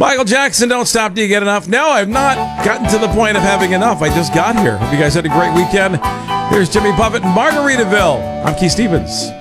Michael Jackson, Don't Stop Till You Get Enough. No, I've not gotten to the point of having enough. I just got here. Hope you guys had a great weekend. Here's Jimmy Buffett in Margaritaville. I'm Keith Stevens.